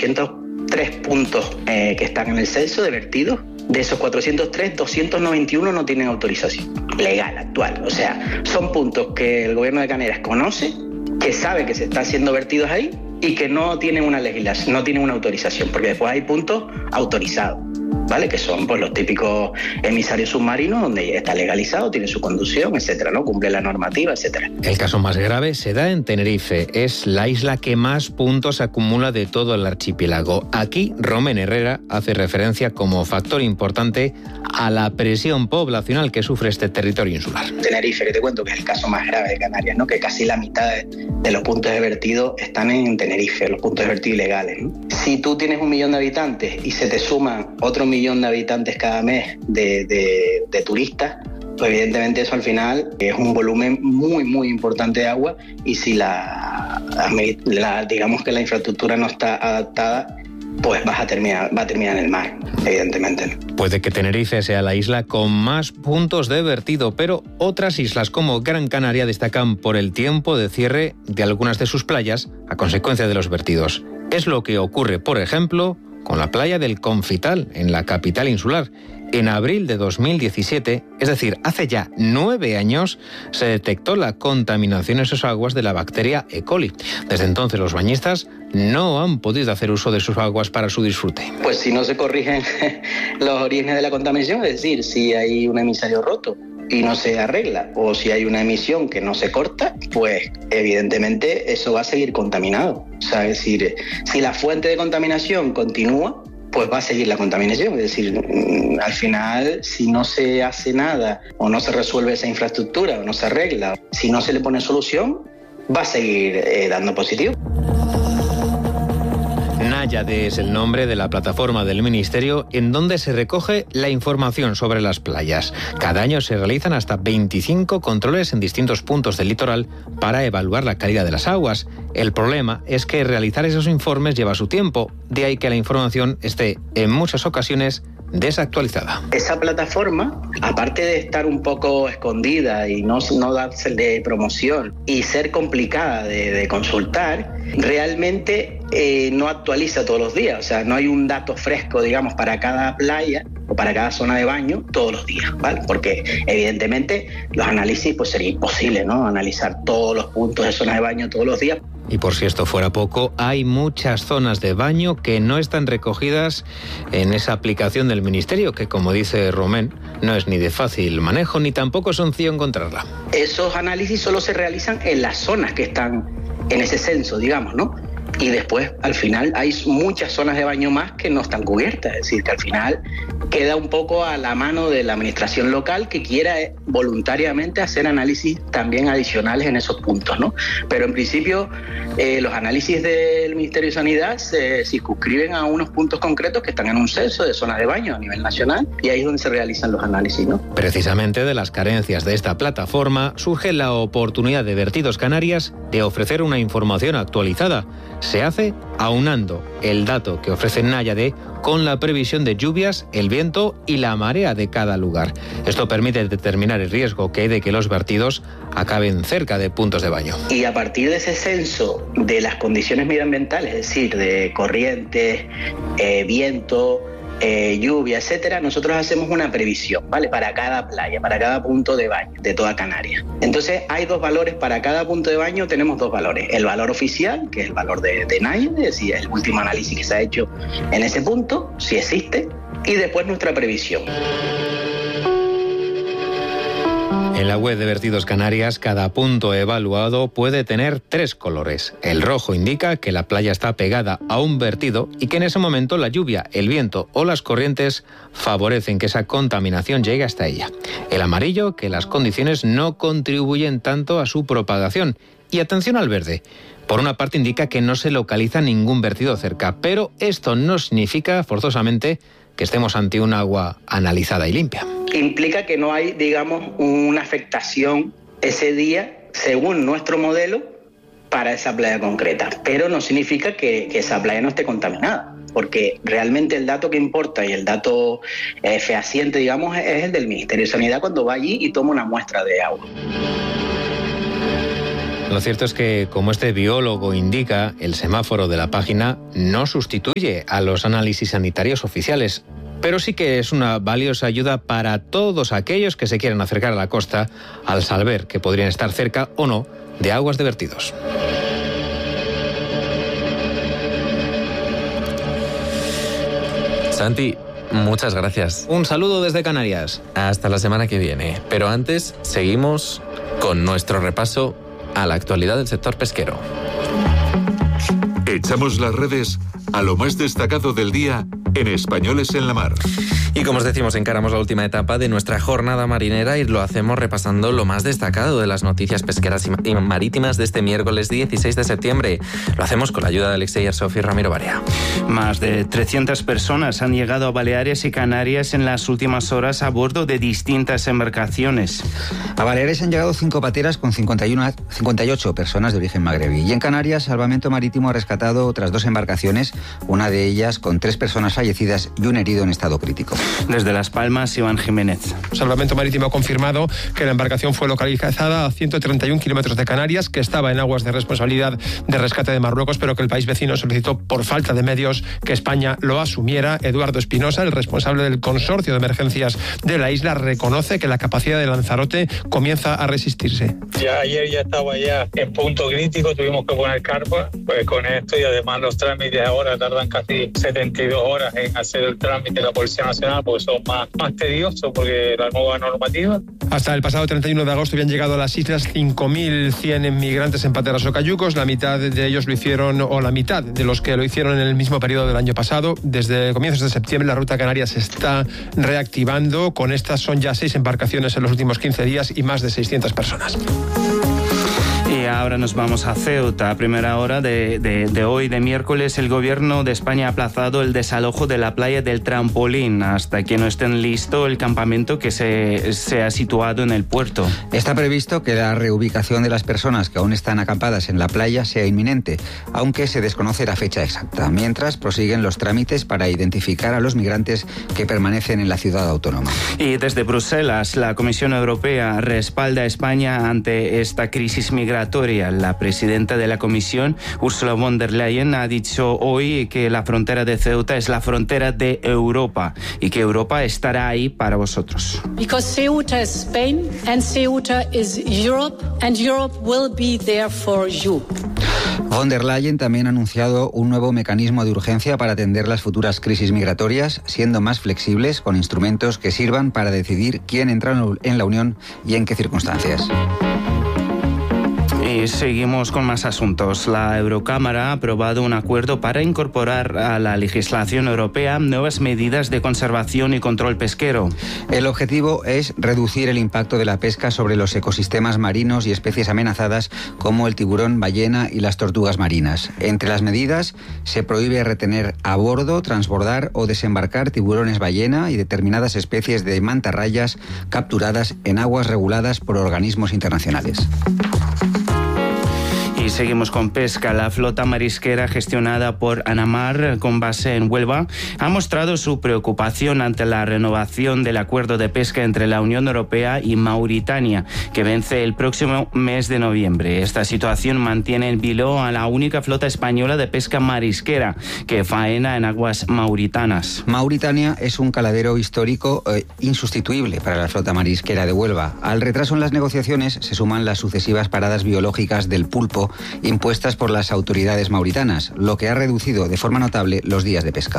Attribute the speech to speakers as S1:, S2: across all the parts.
S1: 403 puntos que están en el censo de vertidos. De esos 403, 291 no tienen autorización legal actual. O sea, son puntos que el gobierno de Canarias conoce, que sabe que se está haciendo vertidos ahí y que no tienen una legislación, no tienen una autorización, porque después hay puntos autorizados, ¿vale? Que son pues los típicos emisarios submarinos, donde ya está legalizado, tiene su conducción, etcétera, ¿no? Cumple la normativa, etcétera.
S2: El caso más grave se da en Tenerife. Es la isla que más puntos acumula de todo el archipiélago. Aquí, Romén Herrera hace referencia como factor importante a la presión poblacional que sufre este territorio insular.
S1: Tenerife, que te cuento que es el caso más grave de Canarias, ¿no? Que casi la mitad de los puntos de vertido están en Tenerife, los puntos de vertido ilegales, ¿no? Si tú tienes 1 millón de habitantes y se te suman otro 1 millón de habitantes cada mes de turistas, pues evidentemente eso al final es un volumen muy, muy importante de agua, y si digamos que la infraestructura no está adaptada, pues va a terminar en el mar, evidentemente.
S2: Puede que Tenerife sea la isla con más puntos de vertido, pero otras islas como Gran Canaria destacan por el tiempo de cierre de algunas de sus playas a consecuencia de los vertidos. Es lo que ocurre, por ejemplo, con la playa del Confital, en la capital insular. En abril de 2017, es decir, hace ya 9 años, se detectó la contaminación en sus aguas de la bacteria E. coli. Desde entonces los bañistas no han podido hacer uso de sus aguas para su disfrute.
S1: Pues si no se corrigen los orígenes de la contaminación, es decir, si hay un emisario roto y no se arregla, o si hay una emisión que no se corta, pues evidentemente eso va a seguir contaminado. O sea, es decir, si la fuente de contaminación continúa, pues va a seguir la contaminación. Es decir, al final, si no se hace nada o no se resuelve esa infraestructura o no se arregla, si no se le pone solución, va a seguir dando positivo.
S2: Náyade es el nombre de la plataforma del Ministerio en donde se recoge la información sobre las playas. Cada año se realizan hasta 25 controles en distintos puntos del litoral para evaluar la calidad de las aguas. El problema es que realizar esos informes lleva su tiempo, de ahí que la información esté en muchas ocasiones desactualizada.
S1: Esa plataforma, aparte de estar un poco escondida y no darse de promoción y ser complicada de consultar, realmente no actualiza todos los días. O sea, no hay un dato fresco, digamos, para cada playa o para cada zona de baño todos los días, ¿vale? Porque evidentemente los análisis pues sería imposible, ¿no? Analizar todos los puntos de zonas de baño todos los días.
S2: Y por si esto fuera poco, hay muchas zonas de baño que no están recogidas en esa aplicación del Ministerio, que como dice Romén, no es ni de fácil manejo ni tampoco es sencillo encontrarla.
S1: Esos análisis solo se realizan en las zonas que están en ese censo, digamos, ¿no? Y después, al final, hay muchas zonas de baño más que no están cubiertas. Es decir, que al final queda un poco a la mano de la administración local que quiera voluntariamente hacer análisis también adicionales en esos puntos, ¿no? Pero en principio, los análisis del Ministerio de Sanidad se circunscriben a unos puntos concretos que están en un censo de zonas de baño a nivel nacional, y ahí es donde se realizan los análisis, ¿no?
S2: Precisamente de las carencias de esta plataforma surge la oportunidad de Vertidos Canarias de ofrecer una información actualizada. Se hace aunando el dato que ofrece Náyade con la previsión de lluvias, el viento y la marea de cada lugar. Esto permite determinar el riesgo que hay de que los vertidos acaben cerca de puntos de baño.
S1: Y a partir de ese censo de las condiciones medioambientales, es decir, de corrientes, viento, lluvia, etcétera, nosotros hacemos una previsión, ¿vale? Para cada playa, para cada punto de baño de toda Canarias. Entonces hay 2 valores para cada punto de baño, tenemos 2 valores. El valor oficial, que es el valor de Náyade, es decir, el último análisis que se ha hecho en ese punto, si existe, y después nuestra previsión.
S2: En la web de Vertidos Canarias, cada punto evaluado puede tener 3 colores. El rojo indica que la playa está pegada a un vertido y que en ese momento la lluvia, el viento o las corrientes favorecen que esa contaminación llegue hasta ella. El amarillo, que las condiciones no contribuyen tanto a su propagación. Y atención al verde. Por una parte indica que no se localiza ningún vertido cerca, pero esto no significa forzosamente que estemos ante un agua analizada y limpia.
S1: Implica que no hay, digamos, una afectación ese día, según nuestro modelo, para esa playa concreta. Pero no significa que esa playa no esté contaminada, porque realmente el dato que importa y el dato fehaciente, digamos, es el del Ministerio de Sanidad cuando va allí y toma una muestra de agua.
S2: Lo cierto es que, como este biólogo indica, el semáforo de la página no sustituye a los análisis sanitarios oficiales, pero sí que es una valiosa ayuda para todos aquellos que se quieran acercar a la costa al saber que podrían estar cerca o no de aguas de vertidos.
S3: Santi, muchas gracias.
S2: Un saludo desde Canarias.
S3: Hasta la semana que viene. Pero antes, seguimos con nuestro repaso a la actualidad del sector pesquero.
S4: Echamos las redes a lo más destacado del día en Españoles en la Mar.
S3: Y como os decimos, encaramos la última etapa de nuestra jornada marinera y lo hacemos repasando lo más destacado de las noticias pesqueras y marítimas de este miércoles 16 de septiembre. Lo hacemos con la ayuda de Alexei Arsov y Ramiro Barea.
S5: Más de 300 personas han llegado a Baleares y Canarias en las últimas horas a bordo de distintas embarcaciones.
S6: A Baleares han llegado 5 pateras con 58 personas de origen magrebí. Y en Canarias, Salvamento Marítimo ha rescatado otras 2 embarcaciones, una de ellas con 3 personas fallecidas y un herido en estado crítico.
S5: Desde Las Palmas, Iván Jiménez.
S7: Salvamento Marítimo ha confirmado que la embarcación fue localizada a 131 kilómetros de Canarias, que estaba en aguas de responsabilidad de rescate de Marruecos, pero que el país vecino solicitó por falta de medios que España lo asumiera. Eduardo Espinosa, el responsable del consorcio de emergencias de la isla, reconoce que la capacidad de Lanzarote comienza a resistirse.
S8: Ya ayer ya estaba en punto crítico, tuvimos que poner carpa, pues con esto, y además los trámites ahora tardan casi 72 horas en hacer el trámite de la Policía Nacional, pues son más tediosos porque la nueva normativa.
S7: Hasta el pasado 31 de agosto habían llegado a las islas 5.100 inmigrantes en pateras o cayucos. La mitad de ellos lo hicieron, o la mitad de los que lo hicieron en el mismo periodo del año pasado. Desde comienzos de septiembre la ruta canaria se está reactivando. Con estas son ya 6 embarcaciones en los últimos 15 días y más de 600 personas.
S5: Y ahora nos vamos a Ceuta. A primera hora de hoy, de miércoles, el gobierno de España ha aplazado el desalojo de la playa del Trampolín hasta que no esté listo el campamento que se ha situado en el puerto.
S6: Está previsto que la reubicación de las personas que aún están acampadas en la playa sea inminente, aunque se desconoce la fecha exacta, mientras prosiguen los trámites para identificar a los migrantes que permanecen en la ciudad autónoma.
S5: Y desde Bruselas, la Comisión Europea respalda a España ante esta crisis migratoria. La presidenta de la Comisión, Ursula von der Leyen, ha dicho hoy que la frontera de Ceuta es la frontera de Europa y que Europa estará ahí para vosotros.
S9: Because Ceuta is Spain and Ceuta is Europe and Europe will be there for you.
S6: Von der Leyen también ha anunciado un nuevo mecanismo de urgencia para atender las futuras crisis migratorias, siendo más flexibles con instrumentos que sirvan para decidir quién entra en la Unión y en qué circunstancias.
S5: Y seguimos con más asuntos. La Eurocámara ha aprobado un acuerdo para incorporar a la legislación europea nuevas medidas de conservación y control pesquero.
S6: El objetivo es reducir el impacto de la pesca sobre los ecosistemas marinos y especies amenazadas como el tiburón ballena y las tortugas marinas. Entre las medidas se prohíbe retener a bordo, transbordar o desembarcar tiburones ballena y determinadas especies de mantarrayas capturadas en aguas reguladas por organismos internacionales.
S5: Y seguimos con pesca. La flota marisquera gestionada por Anamar, con base en Huelva, ha mostrado su preocupación ante la renovación del acuerdo de pesca entre la Unión Europea y Mauritania, que vence el próximo mes de noviembre. Esta situación mantiene en vilo a la única flota española de pesca marisquera que faena en aguas mauritanas.
S6: Mauritania es un caladero histórico insustituible para la flota marisquera de Huelva. Al retraso en las negociaciones se suman las sucesivas paradas biológicas del pulpo impuestas por las autoridades mauritanas, lo que ha reducido de forma notable los días de pesca.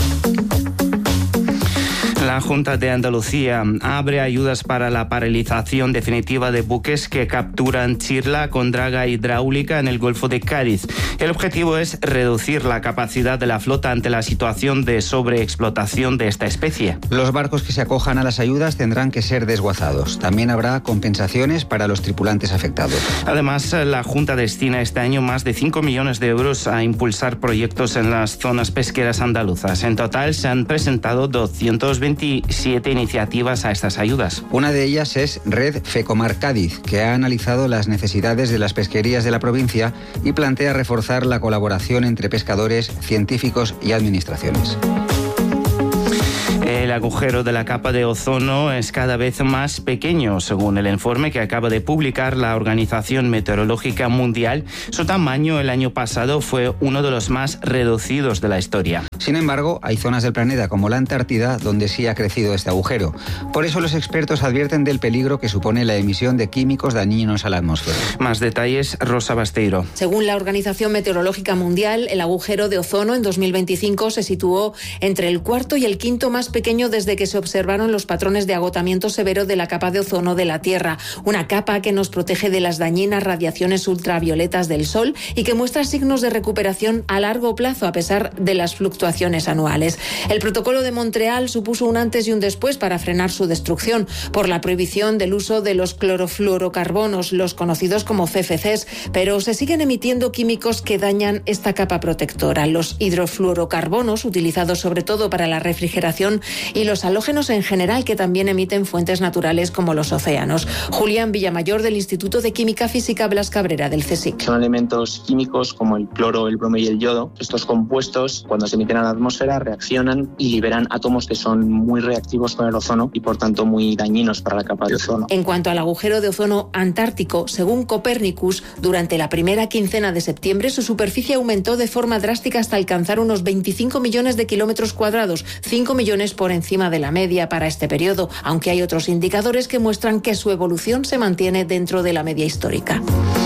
S5: La Junta de Andalucía abre ayudas para la paralización definitiva de buques que capturan chirla con draga hidráulica en el Golfo de Cádiz. El objetivo es reducir la capacidad de la flota ante la situación de sobreexplotación de esta especie.
S6: Los barcos que se acojan a las ayudas tendrán que ser desguazados. También habrá compensaciones para los tripulantes afectados.
S5: Además, la Junta destina este año más de 5 millones de euros a impulsar proyectos en las zonas pesqueras andaluzas. En total se han presentado 227 iniciativas a estas ayudas.
S6: Una de ellas es Red Fecomar Cádiz, que ha analizado las necesidades de las pesquerías de la provincia y plantea reforzar la colaboración entre pescadores, científicos y administraciones.
S5: El agujero de la capa de ozono es cada vez más pequeño, según el informe que acaba de publicar la Organización Meteorológica Mundial. Su tamaño el año pasado fue uno de los más reducidos de la historia.
S6: Sin embargo, hay zonas del planeta como la Antártida donde sí ha crecido este agujero. Por eso los expertos advierten del peligro que supone la emisión de químicos dañinos a la atmósfera.
S5: Más detalles, Rosa Basteiro.
S10: Según la Organización Meteorológica Mundial, el agujero de ozono en 2025 se situó entre el cuarto y el quinto más pequeño desde que se observaron los patrones de agotamiento severo de la capa de ozono de la Tierra. Una capa que nos protege de las dañinas radiaciones ultravioletas del Sol y que muestra signos de recuperación a largo plazo a pesar de las fluctuaciones anuales. El protocolo de Montreal supuso un antes y un después para frenar su destrucción por la prohibición del uso de los clorofluorocarbonos, los conocidos como CFCs, pero se siguen emitiendo químicos que dañan esta capa protectora. Los hidrofluorocarbonos, utilizados sobre todo para la refrigeración, y los halógenos en general, que también emiten fuentes naturales como los océanos. Julián Villamayor, del Instituto de Química Física Blas Cabrera, del CSIC.
S11: Son elementos químicos como el cloro, el bromo y el yodo. Estos compuestos, cuando se emiten a la atmósfera, reaccionan y liberan átomos que son muy reactivos con el ozono y por tanto muy dañinos para la capa de ozono.
S10: En cuanto al agujero de ozono antártico, según Copernicus, durante la primera quincena de septiembre su superficie aumentó de forma drástica hasta alcanzar unos 25 millones de kilómetros cuadrados, 5 millones por encima de la media para este periodo, aunque hay otros indicadores que muestran que su evolución se mantiene dentro de la media histórica.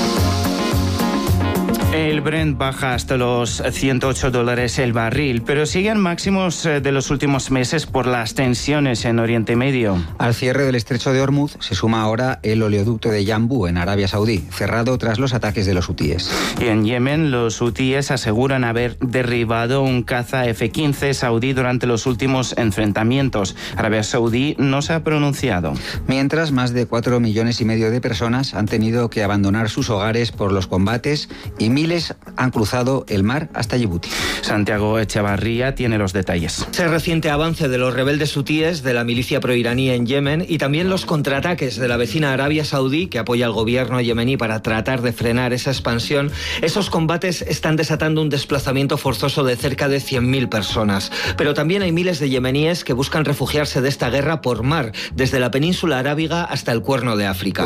S5: El Brent baja hasta los $108 el barril, pero siguen máximos de los últimos meses por las tensiones en Oriente Medio.
S6: Al cierre del estrecho de Hormuz se suma ahora el oleoducto de Yanbu en Arabia Saudí, cerrado tras los ataques de los hutíes.
S5: Y en Yemen, los hutíes aseguran haber derribado un caza F-15 saudí durante los últimos enfrentamientos. Arabia Saudí no se ha pronunciado.
S6: Mientras, más de 4,5 millones de personas han tenido que abandonar sus hogares por los combates y miles han cruzado el mar hasta Yibuti.
S5: Santiago Echevarría tiene los detalles.
S12: Ese reciente avance de los rebeldes hutíes de la milicia proiraní en Yemen y también los contraataques de la vecina Arabia Saudí, que apoya al gobierno yemení para tratar de frenar esa expansión, esos combates están desatando un desplazamiento forzoso de cerca de 100.000 personas. Pero también hay miles de yemeníes que buscan refugiarse de esta guerra por mar, desde la península arábiga hasta el Cuerno de África.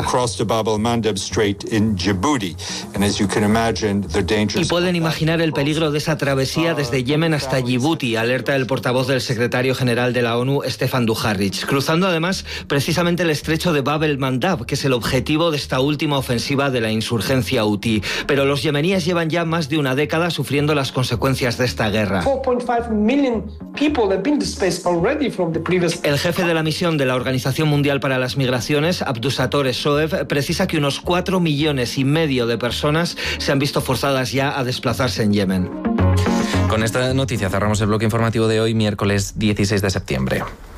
S12: Y pueden imaginar el peligro de esa travesía desde Yemen hasta Yibuti, alerta el portavoz del secretario general de la ONU, Stefan Dujarric, cruzando además precisamente el estrecho de Bab el-Mandab, que es el objetivo de esta última ofensiva de la insurgencia hutí. Pero los yemeníes llevan ya más de una década sufriendo las consecuencias de esta guerra.
S13: 4.5 million people have been displaced already from the previous...
S12: El jefe de la misión de la Organización Mundial para las Migraciones, Abdusattor Shoev, precisa que unos 4,5 millones de personas se han visto forzadas ya a desplazarse en Yemen.
S3: Con esta noticia cerramos el bloque informativo de hoy, miércoles 16 de septiembre.